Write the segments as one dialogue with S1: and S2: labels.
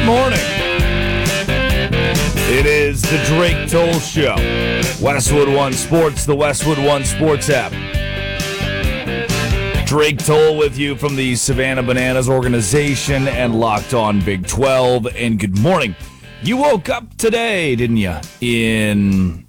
S1: Morning. It is the Drake Toll Show. Westwood One Sports, the Westwood One Sports app. Drake Toll with you from the Savannah Bananas organization and Locked On Big 12. And good morning. You woke up today, didn't you? In,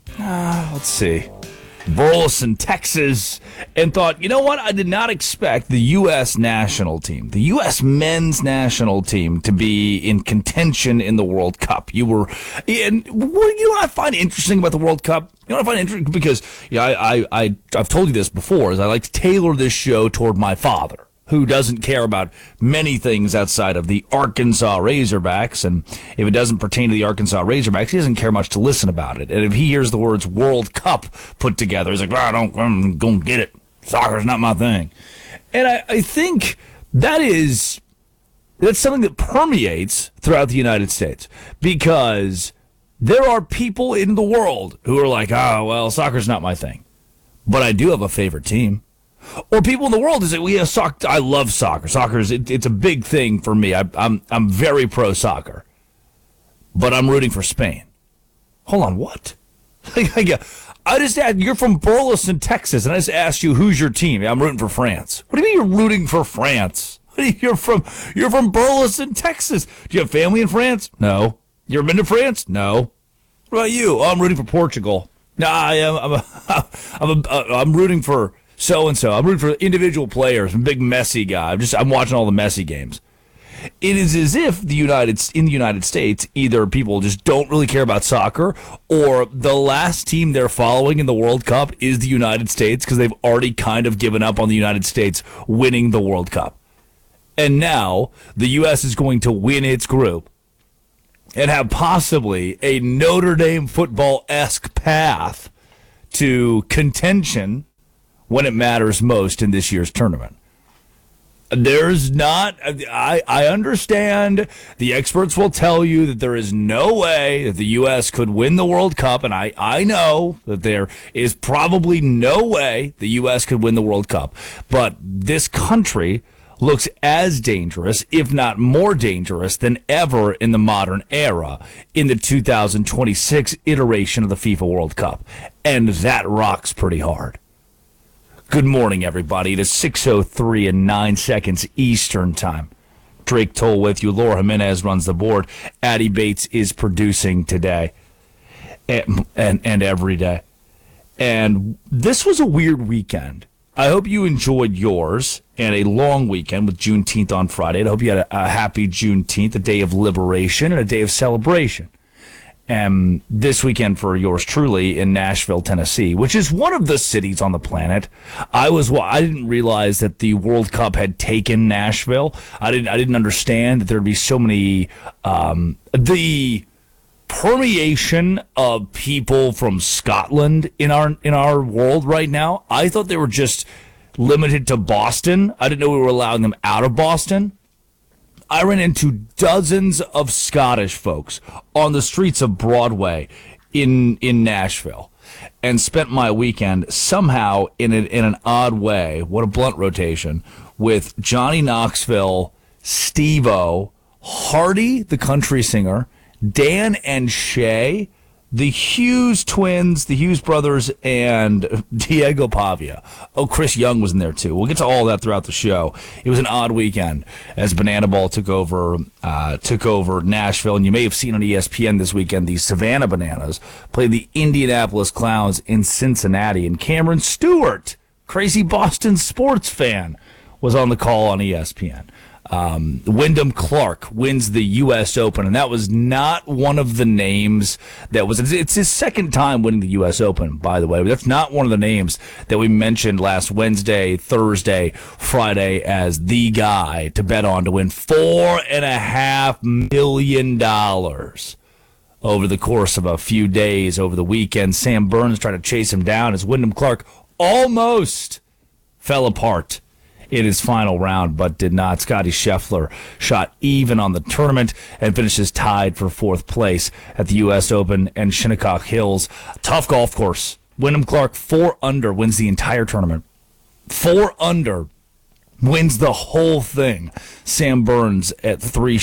S1: Burleson, Texas, and thought, you know what? I did not expect the U.S. national team, the U.S. men's national team, to be in contention in the World Cup. You know what I find interesting about the World Cup? You know what I find interesting? Because I've told you this before, is I like to tailor this show toward my father, who doesn't care about many things outside of the Arkansas Razorbacks. And if it doesn't pertain to the Arkansas Razorbacks, he doesn't care much to listen about it. And if he hears the words World Cup put together, he's like, I'm going to get it. Soccer's not my thing. And I think that's something that permeates throughout the United States, because there are people in the world who are like, soccer's not my thing, but I do have a favorite team. Or people in the world who say, soccer. I love soccer. It's a big thing for me. I'm very pro soccer, but I'm rooting for Spain. Hold on, what? I just asked, you're from Burleson, Texas, and I just asked you, who's your team? I'm rooting for France. What do you mean you're rooting for France? You're from Burleson, Texas. Do you have family in France? No. You ever been to France? No. What about you? Oh, I'm rooting for Portugal. No, I'm rooting for so-and-so. I'm rooting for individual players. I'm a big Messi guy. I'm watching all the Messi games. It is as if in the United States, either people just don't really care about soccer, or the last team they're following in the World Cup is the United States, because they've already kind of given up on the United States winning the World Cup. And now the U.S. is going to win its group and have possibly a Notre Dame football-esque path to contention when it matters most in this year's tournament. I understand the experts will tell you that there is no way that the U.S. could win the World Cup, and I know that there is probably no way the U.S. could win the World Cup. But this country looks as dangerous, if not more dangerous, than ever in the modern era in the 2026 iteration of the FIFA World Cup. And that rocks pretty hard. Good morning, everybody. It is 6:03 and 9 seconds Eastern Time. Drake Toll with you. Laura Jimenez runs the board. Addie Bates is producing today and every day. And this was a weird weekend. I hope you enjoyed yours, and a long weekend with Juneteenth on Friday. I hope you had a happy Juneteenth, a day of liberation and a day of celebration. And this weekend for yours truly in Nashville, Tennessee, which is one of the cities on the planet. I didn't realize that the World Cup had taken Nashville. I didn't understand that there'd be so many the permeation of people from Scotland in our world right now. I thought they were just limited to Boston. I didn't know we were allowing them out of Boston. I ran into dozens of Scottish folks on the streets of Broadway in Nashville, and spent my weekend somehow in an odd way. What a blunt rotation, with Johnny Knoxville, Steve-O, Hardy, the country singer, Dan and Shay, the Hughes twins, the Hughes brothers, and Diego Pavia. Oh, Chris Young was in there too. We'll get to all that throughout the show. It was an odd weekend as Banana Ball took over Nashville, and you may have seen on ESPN this weekend the Savannah Bananas play the Indianapolis Clowns in Cincinnati, and Cameron Stewart, crazy Boston sports fan, was on the call on ESPN. Wyndham Clark wins the U.S. Open, and that was not one of the names that was. It's his second time winning the U.S. Open, by the way. But that's not one of the names that we mentioned last Wednesday, Thursday, Friday as the guy to bet on to win $4.5 million over the course of a few days over the weekend. Sam Burns tried to chase him down as Wyndham Clark almost fell apart in his final round, but did not. Scotty Scheffler shot even on the tournament and finishes tied for fourth place at the U.S. Open and Shinnecock Hills. Tough golf course. Wyndham Clark, 4 under, wins the entire tournament. 4 under, wins the whole thing. Sam Burns at 3